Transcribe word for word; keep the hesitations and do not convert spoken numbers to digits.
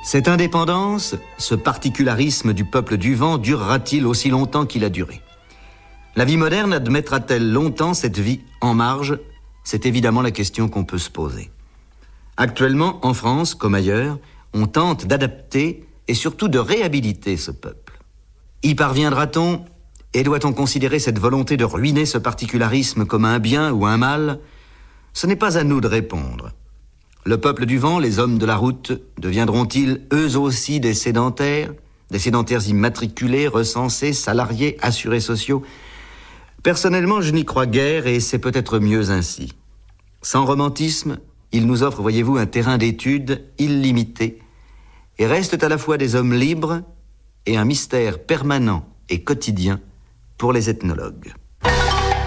Cette indépendance, ce particularisme du peuple du vent durera-t-il aussi longtemps qu'il a duré? La vie moderne admettra-t-elle longtemps cette vie en marge? C'est évidemment la question qu'on peut se poser. Actuellement, en France, comme ailleurs, on tente d'adapter et surtout de réhabiliter ce peuple. Y parviendra-t-on? Et doit-on considérer cette volonté de ruiner ce particularisme comme un bien ou un mal? Ce n'est pas à nous de répondre. Le peuple du vent, les hommes de la route, deviendront-ils eux aussi des sédentaires, des sédentaires immatriculés, recensés, salariés, assurés sociaux? Personnellement, je n'y crois guère et c'est peut-être mieux ainsi. Sans romantisme, ils nous offrent, voyez-vous, un terrain d'étude illimité et restent à la fois des hommes libres et un mystère permanent et quotidien pour les ethnologues.